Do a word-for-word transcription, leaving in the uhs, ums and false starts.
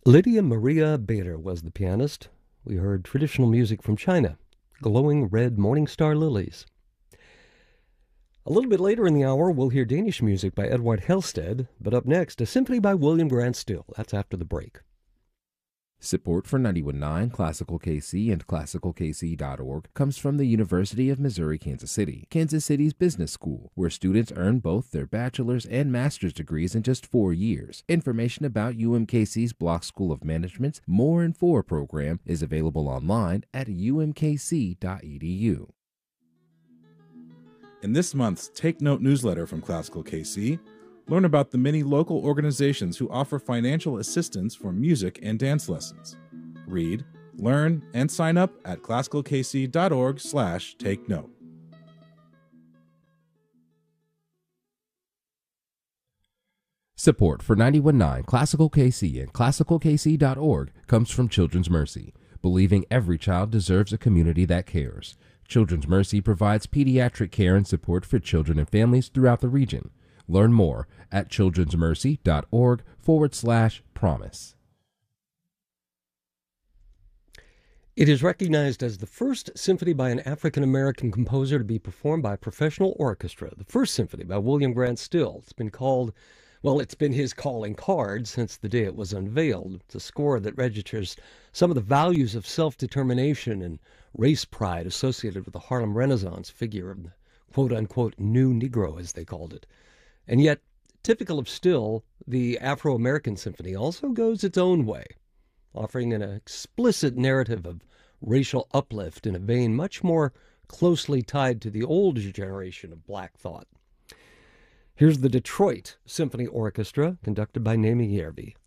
Lydia Maria Bader was the pianist. We heard traditional music from China, glowing red morning star lilies. A little bit later in the hour, we'll hear Danish music by Edward Helsted, but up next, a symphony by William Grant Still. That's after the break. Support for ninety-one point nine Classical K C and classical k c dot org comes from the University of Missouri-Kansas City, Kansas City's business school, where students earn both their bachelor's and master's degrees in just four years. Information about U M K C's Block School of Management's More in Four program is available online at u m k c dot e d u. In this month's Take Note newsletter from Classical K C, learn about the many local organizations who offer financial assistance for music and dance lessons. Read, learn, and sign up at classical k c dot org slash take note. Support for ninety-one point nine Classical K C and classical k c dot org comes from Children's Mercy, believing every child deserves a community that cares. Children's Mercy provides pediatric care and support for children and families throughout the region. Learn more at childrensmercy.org forward slash promise. It is recognized as the first symphony by an African-American composer to be performed by a professional orchestra. The first symphony by William Grant Still. It's been called, well, it's been his calling card since the day it was unveiled. It's a score that registers some of the values of self-determination and race pride associated with the Harlem Renaissance figure of the quote-unquote new Negro, as they called it. And yet, typical of Still, the Afro-American symphony also goes its own way, offering an explicit narrative of racial uplift in a vein much more closely tied to the older generation of black thought. Here's the Detroit Symphony Orchestra, conducted by Naomi Järvi.